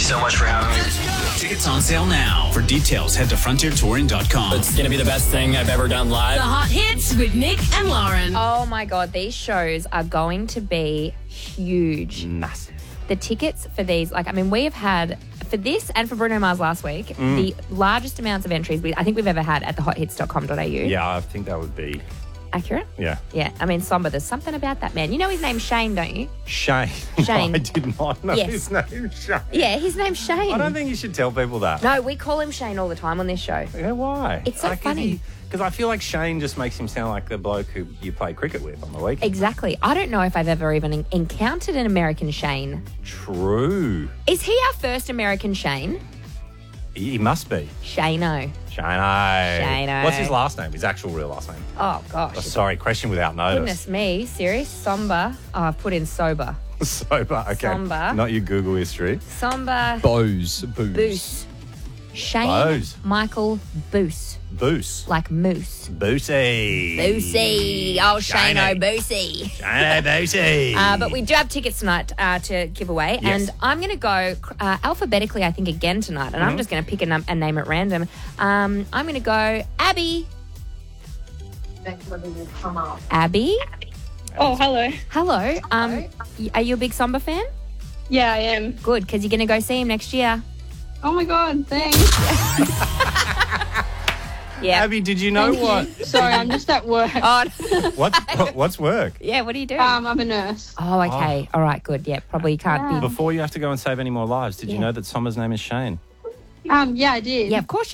so much for having me. Tickets on sale now. For details, head to frontiertouring.com. It's going to be the best thing I've ever done live. The Hot Hits with Nick and Lauren. Oh my God, these shows are going to be huge. Massive. The tickets for these, we have had, for this and for Bruno Mars last week, the largest amounts of entries I think we've ever had at thehothits.com.au. Yeah, I think that would be... Accurate? Yeah. Yeah, Somber, there's something about that man. You know his name's Shane, don't you? Shane. Shane. No, I did not know Yes. his name, Shane. Yeah, his name's Shane. I don't think you should tell people that. No, we call him Shane all the time on this show. Yeah, why? It's so funny. Because I feel like Shane just makes him sound like the bloke who you play cricket with on the weekend. Exactly. I don't know if I've ever even encountered an American Shane. True. Is he our first American Shane? He must be. Shano. Shano. What's his last name? His actual real last name? Oh, gosh. Oh, sorry, question without notice. Goodness me. Serious? Somber. Oh, I've put in sober. Sober, okay. Somber. Not your Google history. Somber. Booze. Boose. Shane Bose. Michael Boose. Boose. Like moose. Boosey. Boosey. Oh, Shano Boosey. Shano Boosey. But we do have tickets tonight to give away. Yes. And I'm going to go alphabetically, I think, again tonight. And I'm just going to pick a name at random. I'm going to go Abby. Abby? Oh, hello. Hello. Are you a big Somber fan? Yeah, I am. Good, because you're going to go see him next year. Oh my God, thanks. Yeah. Abby, did you know what? Sorry, I'm just at work. Oh, What's work? yeah, what are you doing? I'm a nurse. Oh, okay. All right, good. Yeah, probably can't be. Before you have to go and save any more lives, did you know that Sommer's name is Shane? Yeah, I did. Yeah, of course